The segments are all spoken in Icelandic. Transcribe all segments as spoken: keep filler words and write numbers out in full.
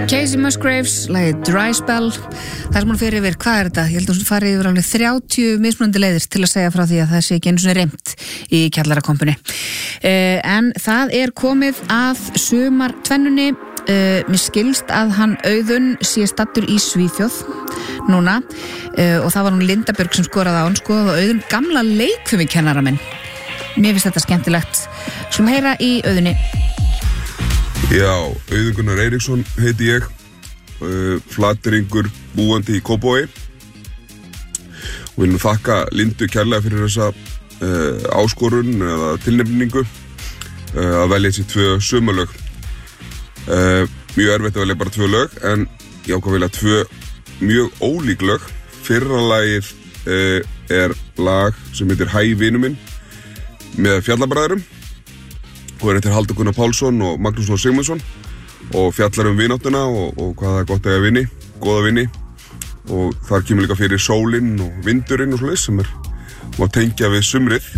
Casey Musgraves, lagið Dry Spell. Það sem hún fyrir yfir, hvað er þetta? Ég held að hún farið yfir alveg þrjátíu mismunandi leiðir til að segja frá því að það sé ekki einu svona reymt í kjallarakompunni. Uh, en það er komið að sumartvennunni. Uh, mér skilst að hann Auðun sé stattur í Svíþjóð núna uh, og það var hún Linda Björg sem skoraði á hann, sko, og Auðun gamla leikfimikennara minn. Mér finnst þetta skemmtilegt. Skulum heyra í Auðunni. Já, Auðun Gunnar Eiríksson heiti ég, uh, flateringur búandi í Kópavogi og vil nú þakka Lindu kærlega fyrir þessa uh, áskorun eða tilnefningu uh, að velja þessi tvö sumarlög. Uh, mjög erfitt að velja bara tvö lög, en ég ákvað að velja tvö mjög ólík lög. Fyrra lagið uh, er lag sem heitir Hæ vinur minn með Fjallabræðurum og er eftir Halldór Gunnar Pálsson og Magnús Már Sigmundsson og fjallar um vináttuna og, og hvað það er gott að eiga vini, góða vini, og þar kemur líka fyrir sólinn og vindurinn og svoleiðis sem er má tengja við sumrið.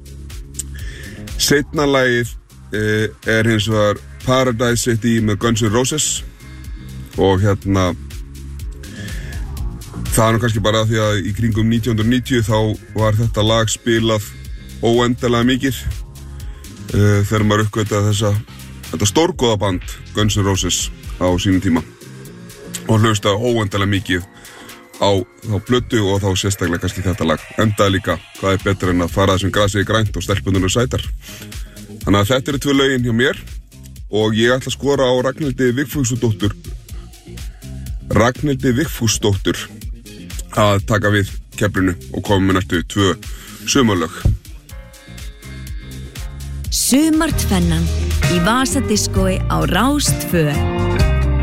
Seinna lagið eh, er hins vegar Paradise City með Guns N' Roses og hérna það er nú kannski bara því að í kringum nítján hundruð níutíu þá var þetta lag spilað óendanlega mikið Uh, þegar maður uppgötaði þessa þetta stórgóða band Guns N' Roses á sínum tíma og hlusta óendanlega mikið á þá plötu og þá sérstaklega kannski þetta lag. Endaði líka, hvað er betra en að fara þessum grasið í grænt og stelpunum sætar. Þannig að þetta eru tvö lögin hjá mér og ég ætla að skora á Ragnhildi Vigfúsdóttur Ragnhildi Vigfúsdóttur að taka við keflinu og koma með næstu tvö sumarlög. Sumartvennan í Vasadiskói á Rás tvö.